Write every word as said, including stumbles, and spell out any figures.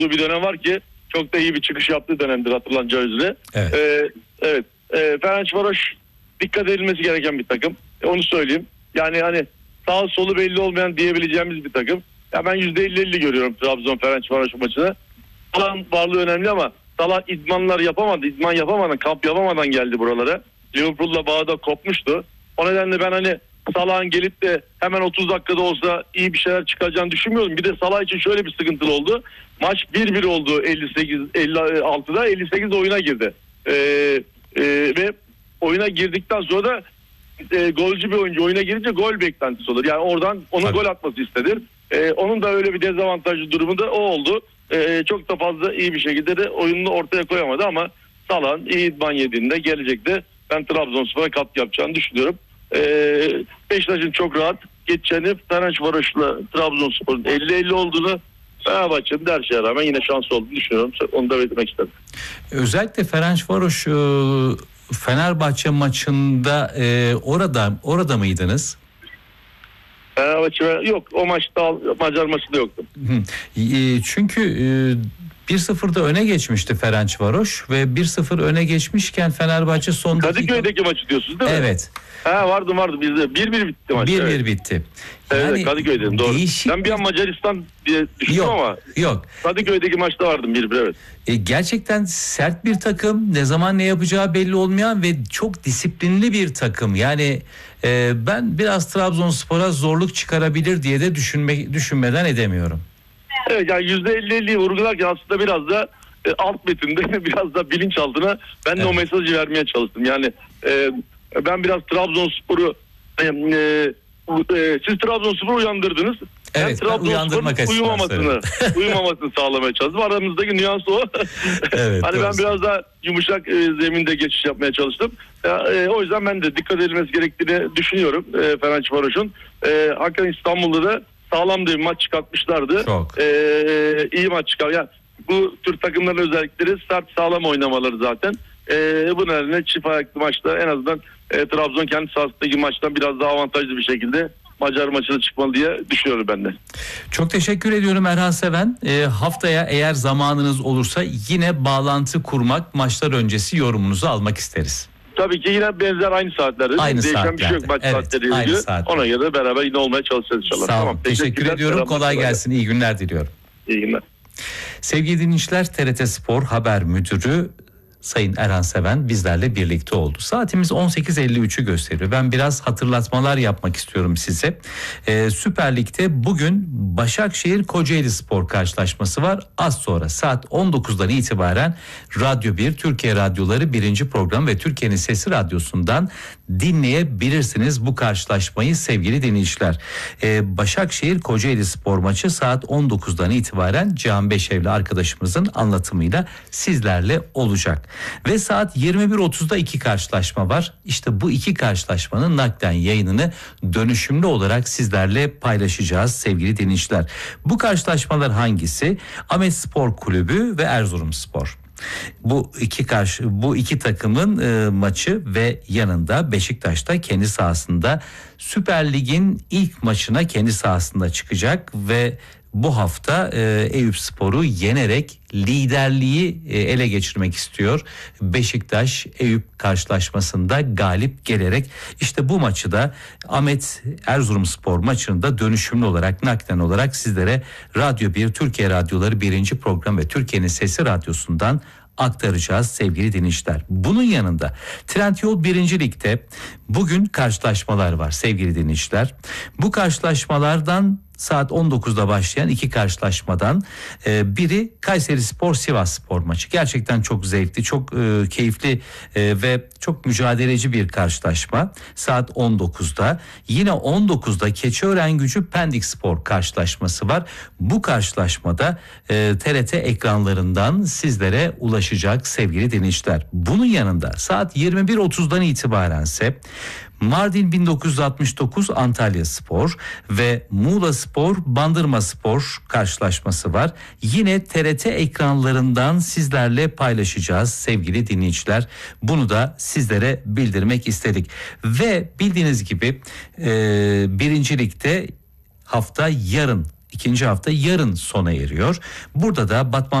bir dönem var ki çok da iyi bir çıkış yaptığı dönemdir hatırlanacağı üzere. Evet. Ee, evet. Ee, Ferencvaroş dikkat edilmesi gereken bir takım. E, onu söyleyeyim. Yani hani sağ solu belli olmayan diyebileceğimiz bir takım. Ya ben yüzde elli elli görüyorum Trabzon Ferencvaroş maçını. Salah'ın varlığı önemli ama Salah idmanlar yapamadı. İdman yapamadan, kamp yapamadan geldi buralara. Liverpool'la bağda kopmuştu. O nedenle ben hani Salah'ın gelip de hemen otuz dakikada olsa iyi bir şeyler çıkacağını düşünmüyorum. Bir de Salah için şöyle bir sıkıntılı oldu. Maç bir bir oldu elli sekiz elli altıda, elli sekiz oyuna girdi. Ee, e, ve oyuna girdikten sonra da e, golcü bir oyuncu oyuna girince gol beklentisi olur. Yani oradan onun Tabii. gol atması istenir. Ee, onun da öyle bir dezavantajlı durumu da o oldu. Ee, çok da fazla iyi bir şekilde de oyununu ortaya koyamadı ama Salah'ın iyi idman yediğinde gelecekte ben Trabzonspor'a katkı yapacağını düşünüyorum. Ee, Beşiktaş'ın çok rahat geçeceğini, Ferencvaros'la Trabzonspor'un elli elli olduğunu, Fenerbahçe'nin de her şeye rağmen yine şansı olduğunu düşünüyorum. Onu da belirtmek istedim. Özellikle Ferencvaros Fenerbahçe maçında e, orada orada mıydınız? Fenerbahçe yok, o maçta Macar maçında yoktum. E, çünkü e, bir sıfırda öne geçmişti Ferencvaros ve bir sıfır öne geçmişken Fenerbahçe son dakika... Kadıköy'deki maçı diyorsunuz değil mi? Evet. Ha vardı vardı bizde. bir bir bitti maç. bir bir evet. bitti. Yani evet, Kadıköy'deydim doğru. Değişik... Ben bir an Macaristan diye düşündüm yok, ama yok. Kadıköy'deki maçta vardım bir bir evet. E, gerçekten sert bir takım, ne zaman ne yapacağı belli olmayan ve çok disiplinli bir takım. Yani e, ben biraz Trabzonspor'a zorluk çıkarabilir diye de düşünme, düşünmeden edemiyorum. Evet, yani yüzde elli elliyi vurgularken aslında biraz da e, alt metinde biraz da bilinçaltına ben de evet. o mesajı vermeye çalıştım. Yani e, ben biraz Trabzonspor'u e, e, siz Trabzonspor'u uyandırdınız. Evet, ben Trabzonspor'un uyumamasını, uyumamasını sağlamaya çalıştım. Aramızdaki nüans o. Evet, hani ben biraz daha yumuşak e, zeminde geçiş yapmaya çalıştım. Ya, e, o yüzden ben de dikkat edilmesi gerektiğini düşünüyorum e, Ferencvaros'un. E, hakikaten İstanbul'da da sağlam bir maç çıkartmışlardı. Çok. Ee, iyi maç çıkar. Yani bu tür takımların özellikleri sert sağlam oynamaları zaten. Ee, bu nedenle çift ayaklı maçta en azından e, Trabzon kendi sahasındaki maçtan biraz daha avantajlı bir şekilde Macar maçına çıkmalı diye düşünüyorum ben de. Çok teşekkür ediyorum Erhan Seven. E, haftaya eğer zamanınız olursa yine bağlantı kurmak, maçlar öncesi yorumunuzu almak isteriz. Tabii ki yine benzer aynı saatlerde. Aynı Değişen saatlerde. bir şey yok maç evet, saatleriyle aynı ilgili. Saatler. Ona göre beraber yine olmaya çalışacağız inşallah. Sağ olun. Tamam. Teşekkür ediyorum. Kolay gelsin. İyi günler diliyorum. İyi günler. Sevgili dinleyiciler, T R T Spor Haber Müdürü Sayın Erhan Seven bizlerle birlikte oldu. Saatimiz on sekiz elli üçü gösteriyor. Ben biraz hatırlatmalar yapmak istiyorum size. Ee, Süper Lig'de bugün Başakşehir Kocaeli Spor karşılaşması var. Az sonra saat on dokuzdan itibaren Radyo bir, Türkiye Radyoları birinci program ve Türkiye'nin Sesi Radyosu'ndan dinleyebilirsiniz bu karşılaşmayı sevgili dinleyiciler. Ee, Başakşehir Kocaeli Spor maçı saat on dokuzdan itibaren Cihan Beşevli arkadaşımızın anlatımıyla sizlerle olacak. Ve saat yirmi bir otuzda iki karşılaşma var. İşte bu iki karşılaşmanın naklen yayınını dönüşümlü olarak sizlerle paylaşacağız sevgili dinleyiciler. Bu karşılaşmalar hangisi? Ahmetspor Kulübü ve Erzurumspor. Bu iki karşı bu iki takımın e, maçı ve yanında Beşiktaş'ta kendi sahasında Süper Lig'in ilk maçına kendi sahasında çıkacak ve bu hafta e, Eyüpspor'u yenerek liderliği e, ele geçirmek istiyor. Beşiktaş Eyüp karşılaşmasında galip gelerek işte bu maçı da Ahmet Erzurumspor maçını da dönüşümlü olarak naklen olarak sizlere Radyo bir, Türkiye Radyoları birinci program ve Türkiye'nin Sesi Radyosu'ndan aktaracağız sevgili dinleyiciler. Bunun yanında Trendyol birinci Lig'de bugün karşılaşmalar var sevgili dinleyiciler. Bu karşılaşmalardan saat on dokuzda başlayan iki karşılaşmadan e, biri Kayserispor Sivasspor maçı. Gerçekten çok zevkli, çok e, keyifli e, ve çok mücadeleci bir karşılaşma. Saat on dokuzda. Yine on dokuzda Keçiörengücü Pendikspor karşılaşması var. Bu karşılaşmada e, T R T ekranlarından sizlere ulaşacak sevgili dinleyiciler. Bunun yanında saat yirmi bir otuzdan itibarense Mardin bin dokuz yüz altmış dokuz Antalyaspor ve Muğlaspor Bandırmaspor karşılaşması var. Yine T R T ekranlarından sizlerle paylaşacağız sevgili dinleyiciler. Bunu da sizlere bildirmek istedik. Ve bildiğiniz gibi e, birinci Lig'de hafta yarın İkinci hafta yarın sona eriyor. Burada da Batman